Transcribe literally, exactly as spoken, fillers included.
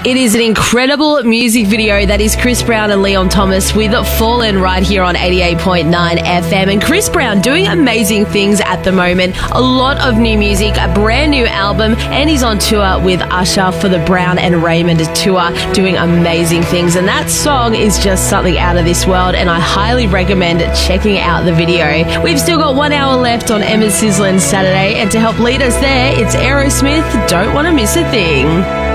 It is an incredible music video that is Chris Brown and Leon Thomas with Fallen right here on eighty-eight point nine F M. And Chris Brown doing amazing things at the moment. A lot of new music, a brand new album, and he's on tour with Usher for the Brown and Raymond tour, doing amazing things. And that song is just something out of this world, and I highly recommend checking out the video. We've still got one hour left on Emma Sizzlin's Saturday, and to help lead us there, it's Aerosmith, Don't Want to Miss a Thing.